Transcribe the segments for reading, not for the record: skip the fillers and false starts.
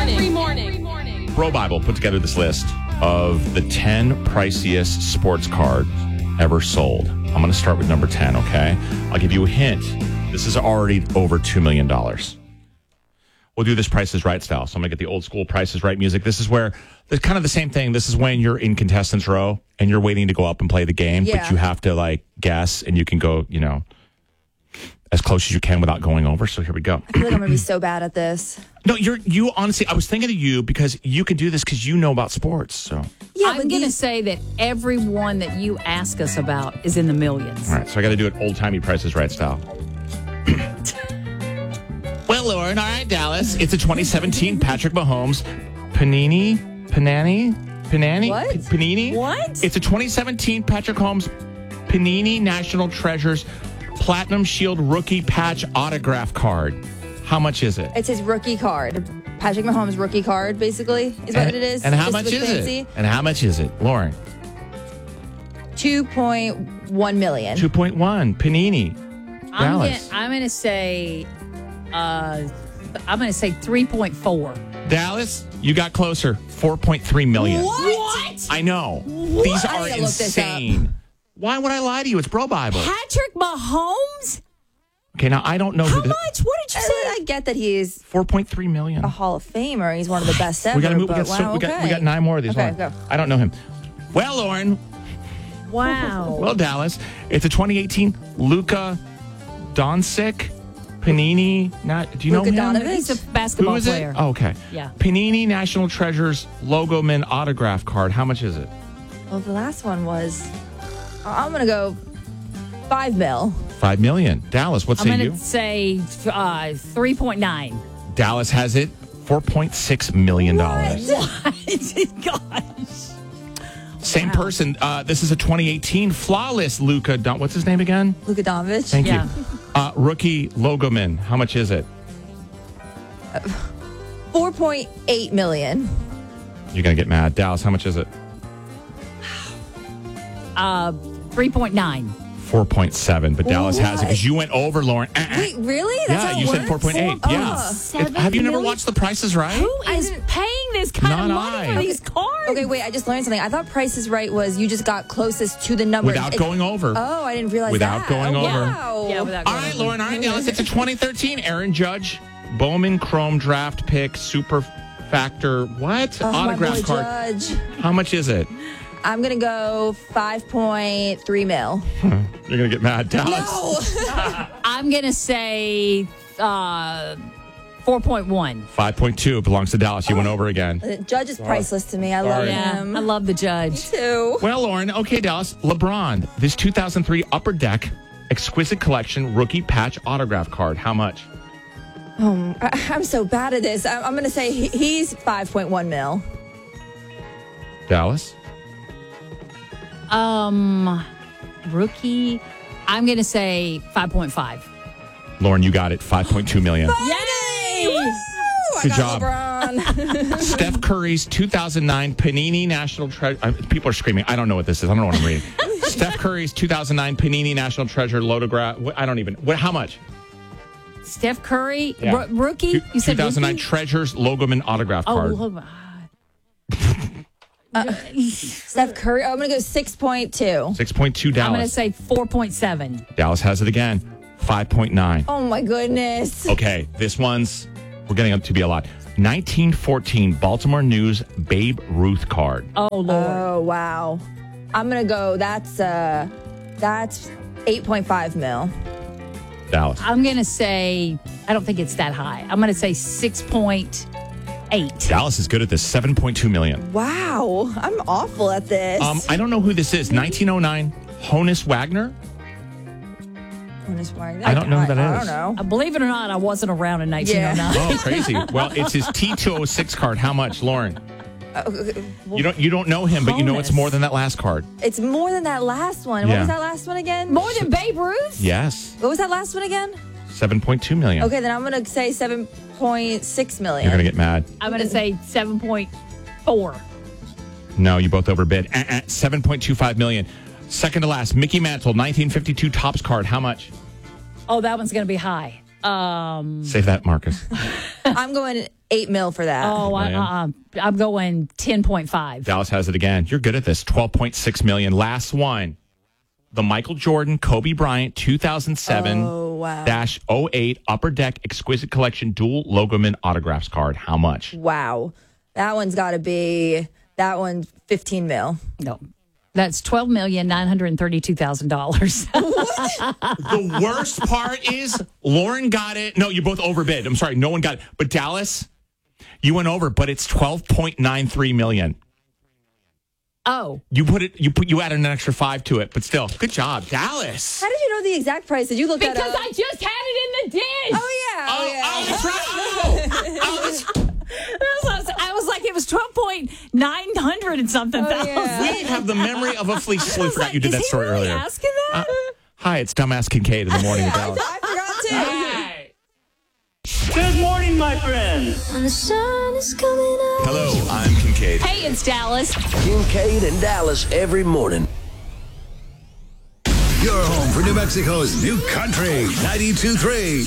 Bro Bible put together this list of the 10 priciest sports cards ever sold. I'm going to start with number 10, okay? I'll give you a hint. This is already over $2 million. We'll do this Price is Right style. So I'm going to get the old school Price is Right music. This is where it's kind of the same thing. This is when you're in contestants row and you're waiting to go up and play the game, but you have to like guess and you can go, as close as you can without going over. So here we go. I feel like I'm going to be so bad at this. No, you honestly, I was thinking of you because you can do this because you know about sports. So Yeah, I'm going to say that every one that you ask us about is in the millions. all right, so I got to do it old-timey Price is Right style. Well, Lauren, all right, Dallas. It's a 2017 Patrick Mahomes Panini? What? Panini? What? It's a 2017 Patrick Mahomes Panini National Treasures Platinum Shield Rookie Patch Autograph Card. How much is it? It's his rookie card. Patrick Mahomes' rookie card, basically, is what it is. And how Just much with is fancy. it? And how much is it, Lauren? 2.1 million. 2.1. Panini. Dallas. I'm going to say 3.4. Dallas, you got closer. 4.3 million. What? I know. These I are gotta look this insane. Why would I lie to you? It's Bro Bible. Patrick Mahomes? Okay, now I don't know How who much? What did you say? I get that he's 4.3 million. a Hall of Famer. He's one of the best ever. We got to move. But wow, We got 9 more of these. Okay, Lauren. go. I don't know him. Well, Lauren. Wow. Well, Dallas. It's a 2018 Luka Doncic Panini. Do you know Luka him? Doncic? He's a basketball Who is player. it? Oh, okay. Yeah. Panini National Treasures Logo Man Autograph Card. How much is it? Well, the last one was, I'm going to go 5 mil. 5 million. Dallas, what I'm say going you? to say 3.9. Dallas has it. $4.6 million. Gosh. Same person. This is a 2018 flawless Luka. What's his name again? Luka Doncic. Thank Yeah. you. Rookie Logoman. How much is it? 4.8 million. You're going to get mad. Dallas, how much is it? 3.9. 4.7. But Dallas has it because you went over, Lauren. Wait, really? That's Yeah, how it you said works? 4.8. Yeah. 4.7 Have you never million? watched The Price is Right? Who is paying this kind of Not money I. for these cards? Okay, wait, I just learned something. I thought Price is Right was you just got closest to the number. Without going over. Oh, I didn't realize Without that. going over. Wow. Yeah, without All going right, over. Lauren. All right, Dallas. It's a 2013 Aaron Judge Bowman Chrome Draft Pick Super Factor. What? Oh, Autograph my boy card. Judge. How much is it? I'm going to go 5.3 mil. You're going to get mad, Dallas. I'm going to say 4.1. 5.2 belongs to Dallas. You went over again. Judge is priceless to me. I love Yeah, him. I love the judge. too. Well, Lauren, okay, Dallas. LeBron, this 2003 Upper Deck Exquisite Collection Rookie Patch Autograph Card. How much? I'm so bad at this. I'm going to say he's 5.1 mil. Dallas? Rookie, I'm going to say 5.5. Lauren, you got it. 5.2 million. Yay! Good I got job. LeBron. Steph Curry's 2009 Panini National Treasure. People are screaming. I don't know what this is. I don't know what I'm reading. Steph Curry's 2009 Panini National Treasure Lotograph. I don't even. What? How much? Steph Curry, Yeah. rookie? You said 2009 rookie? Treasures Logoman Autograph Card. Oh, hold on. Steph Curry. I'm going to go 6.2. 6.2 Dallas. I'm going to say 4.7. Dallas has it again. 5.9. Oh, my goodness. Okay, this one's, we're getting up to be a lot. 1914 Baltimore News Babe Ruth card. Oh, Lord. Oh, wow. I'm going to go, that's 8.5 mil. Dallas. I'm going to say, I don't think it's that high. I'm going to say 6.8. Dallas is good at this. 7.2 million. Wow. I'm awful at this. I don't know who this is. 1909 Honus Wagner. I don't know who that I is. don't know. Believe it or not, I wasn't around in 1909. Oh, crazy. Well, it's his T206 card. How much, Lauren? You don't know him, but you know it's more than that last card. It's more than that last one. What Yeah. was that last one again? More than Babe Ruth? Yes. What was that last one again? 7.2 million. Okay, then I'm going to say 7.6 million. You're going to get mad. I'm going to say 7.4. No, you both overbid. 7.25 million. Second to last, Mickey Mantle, 1952 Topps card. How much? Oh, that one's going to be high. Save that, Marcus. I'm going $8 million for that. Oh, I'm going 10.5. Dallas has it again. You're good at this. $12.6 million. Last one. The Michael Jordan, Kobe Bryant 2007-08 Upper Deck Exquisite Collection Dual Logoman Autographs card. How much? Wow. That one's $15 million. No. That's $12,932,000. The worst part is Lauren got it. No, you both overbid. I'm sorry, no one got it. But Dallas, you went over, but it's $12.93 million. Oh. You added an extra 5 to it, but still, good job, Dallas. How did you know the exact price? Did you look that up? Because I just had it in the dish. Oh, yeah. Oh, that's right. I was like, it was 12,900 and something thousand. Yeah. We have the memory of a flea. I forgot you did that Is he story really earlier. asking that? Hi, it's Dumbass Kincaid in the morning with Dallas. I forgot too. Hi. Good morning, my friend. The sun is coming up. Hello, I'm Kincaid. Hey, it's Dallas. Kincaid and Dallas every morning. You're home for New Mexico's new country. 92.3.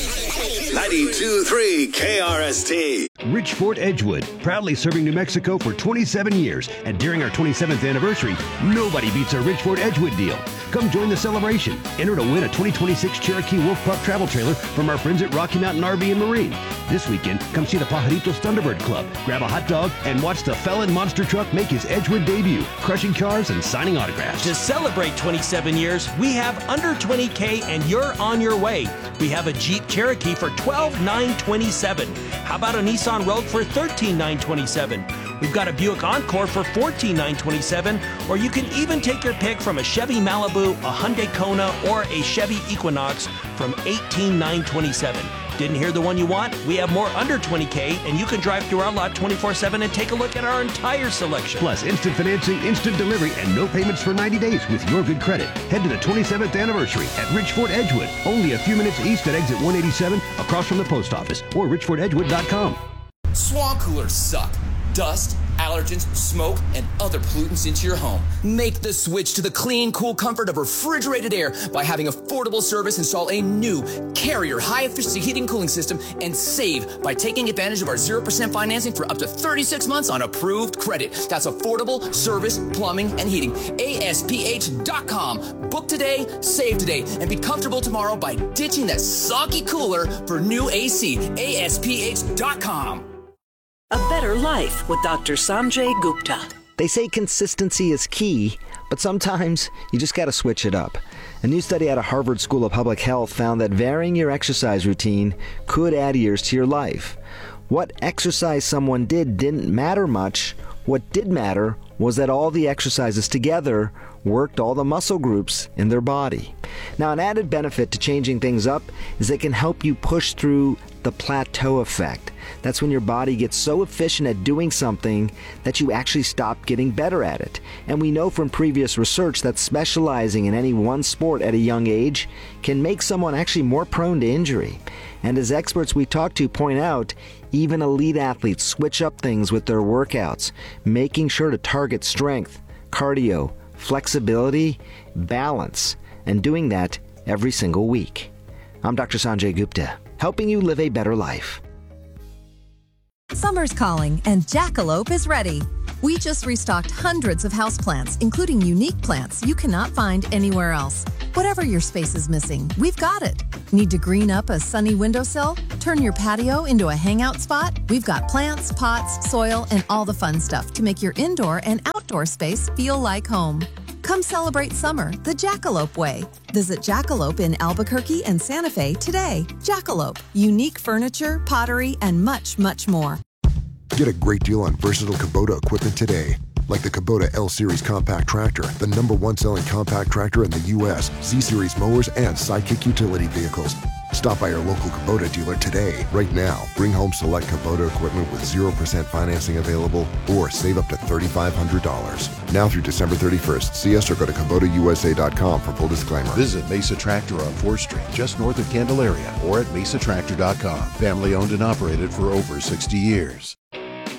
92.3 KRST. Rich Fort Edgewood, proudly serving New Mexico for 27 years. And during our 27th anniversary, nobody beats our Rich Fort Edgewood deal. Come join the celebration. Enter to win a 2026 Cherokee Wolf Pup travel trailer from our friends at Rocky Mountain RV and Marine. This weekend, come see the Pajaritos Thunderbird Club, grab a hot dog, and watch the Felon Monster Truck make his Edgewood debut, crushing cars and signing autographs. To celebrate 27 years, we have under 20K and you're on your way. We have a Jeep Cherokee for $12,927. How about a Nissan Rogue for $13,927? We've got a Buick Encore for $14,927, or you can even take your pick from a Chevy Malibu, a Hyundai Kona, or a Chevy Equinox from $18,927. Didn't hear the one you want? We have more under 20K, and you can drive through our lot 24/7 and take a look at our entire selection. Plus, instant financing, instant delivery, and no payments for 90 days with your good credit. Head to the 27th anniversary at Rich Fort Edgewood, only a few minutes east at exit 187, across from the post office, or richfortedgewood.com. Swamp coolers suck. Dust, allergens, smoke, and other pollutants into your home. Make the switch to the clean, cool comfort of refrigerated air by having Affordable Service install a new Carrier high-efficiency heating and cooling system and save by taking advantage of our 0% financing for up to 36 months on approved credit. That's Affordable Service Plumbing and Heating. ASPH.com. Book today, save today, and be comfortable tomorrow by ditching that soggy cooler for new AC. ASPH.com. A Better Life with Dr. Sanjay Gupta. They say consistency is key, but sometimes you just got to switch it up. A new study out of Harvard School of Public Health found that varying your exercise routine could add years to your life. What exercise someone did didn't matter much. What did matter was that all the exercises together worked all the muscle groups in their body. Now, an added benefit to changing things up is it can help you push through the plateau effect. That's when your body gets so efficient at doing something that you actually stop getting better at it. And we know from previous research that specializing in any one sport at a young age can make someone actually more prone to injury. And as experts we talk to point out, even elite athletes switch up things with their workouts, making sure to target strength, cardio, flexibility, balance, and doing that every single week. I'm Dr. Sanjay Gupta, helping you live a better life. Summer's calling and Jackalope is ready. We just restocked hundreds of houseplants, including unique plants you cannot find anywhere else. Whatever your space is missing, we've got it. Need to green up a sunny windowsill? Turn your patio into a hangout spot? We've got plants, pots, soil, and all the fun stuff to make your indoor and outdoor space feel like home. Come celebrate summer the Jackalope way. Visit Jackalope in Albuquerque and Santa Fe today. Jackalope, unique furniture, pottery, and much, much more. Get a great deal on versatile Kubota equipment today. Like the Kubota L-Series compact tractor, the #1 selling compact tractor in the U.S., Z-Series mowers, and Sidekick utility vehicles. Stop by your local Kubota dealer today. Right now, bring home select Kubota equipment with 0% financing available or save up to $3,500. Now through December 31st. See us or go to KubotaUSA.com for full disclaimer. Visit Mesa Tractor on 4th Street, just north of Candelaria, or at mesatractor.com. Family owned and operated for over 60 years.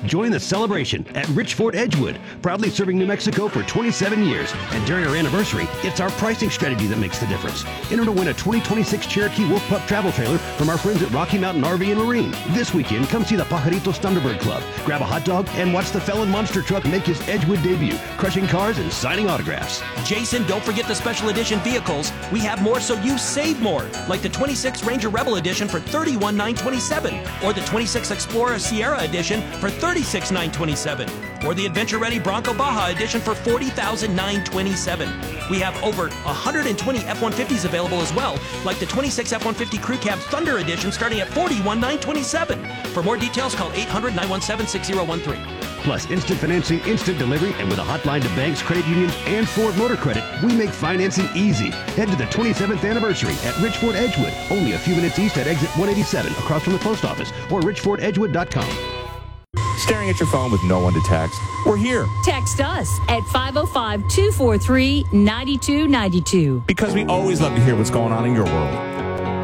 Join the celebration at Rich Ford Edgewood, proudly serving New Mexico for 27 years. And during our anniversary, it's our pricing strategy that makes the difference. Enter to win a 2026 Cherokee Wolf Pup travel trailer from our friends at Rocky Mountain RV and Marine. This weekend, come see the Pajaritos Thunderbird Club, grab a hot dog, and watch the Felon Monster Truck make his Edgewood debut, crushing cars and signing autographs. Jason, don't forget the special edition vehicles. We have more so you save more, like the 26 Ranger Rebel Edition for $31,927, or the 26 Explorer Sierra Edition for $36,927, or the Adventure Ready Bronco Baja Edition for $40,927. We have over 120 F-150s available as well, like the 26 F-150 Crew Cab Thunder Edition starting at $41,927. For more details, call 800-917-6013. Plus instant financing, instant delivery, and with a hotline to banks, credit unions, and Ford Motor Credit, we make financing easy. Head to the 27th anniversary at Rich Ford Edgewood, only a few minutes east at exit 187 across from the post office, or richfordedgewood.com. Staring at your phone with no one to text? We're here. Text us at 505-243-9292. Because we always love to hear what's going on in your world.